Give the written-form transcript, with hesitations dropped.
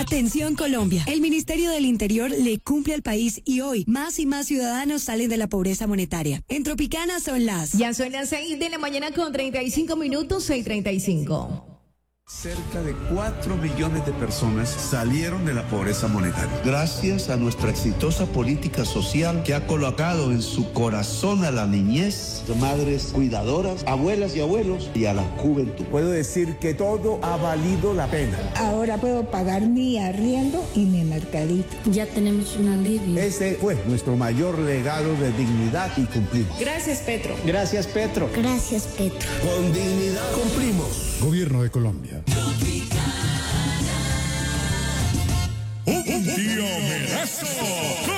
Atención Colombia, el Ministerio del Interior le cumple al país y hoy más y más ciudadanos salen de la pobreza monetaria. En Tropicana son las... Ya son las 6 de la mañana con 35 minutos, 6:35. Cerca de 4 millones de personas salieron de la pobreza monetaria. Gracias a nuestra exitosa política social que ha colocado en su corazón a la niñez, madres cuidadoras, abuelas y abuelos y a la juventud. Puedo decir que todo ha valido la pena. Ahora puedo pagar mi arriendo y mi mercadito. Ya tenemos un alivio. Ese fue nuestro mayor legado de dignidad y cumplimos. Gracias, Petro. Gracias, Petro. Gracias, Petro. Con dignidad cumplimos. Gobierno de Colombia. Un día